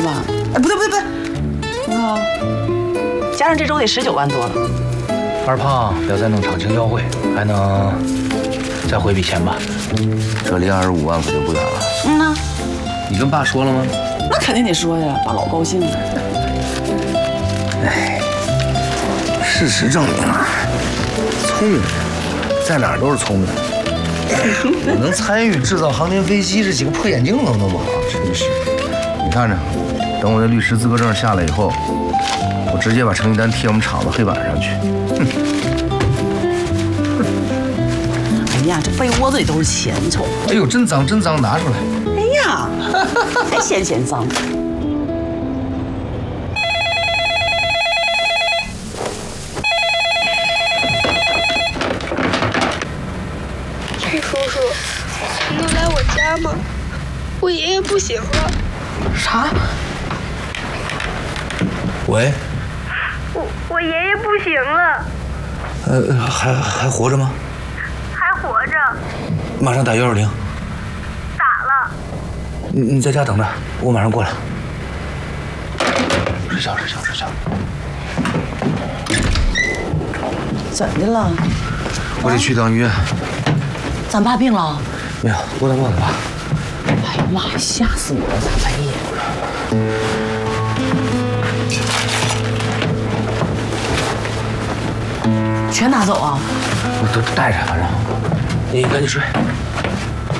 吧？哎，不对，我看啊，加上这周得19万多了。 二胖要再弄场庆教会，还能再回笔钱吧？ 这离25万可就不远了。 嗯呐， 你跟爸说了吗？ 那肯定得说呀，爸老高兴了。 哎，事实证明啊，聪明人在哪儿都是聪明。我能参与制造航天飞机，这几个破眼镜能弄不好？真是，你看着，等我的律师资格证下来以后，我直接把成绩单贴我们厂子黑板上去。 哎呀，这被窝子里都是钱瞅。 哎呦，真脏，拿出来。 哎呀，还嫌钱脏。 崔叔叔，你能来我家吗？我爷爷不行了。 啥？ 喂， 我爷爷不行了。 还活着吗？ 还活着。 马上打120。 打了。 你在家等着，我马上过来。睡觉。 怎的了？ 我得去趟医院。 咱爸病了？ 没有，我得问爸。 哎呀妈呀，吓死我了！咋半夜？全拿走啊？ 我都带着，反正你赶紧睡。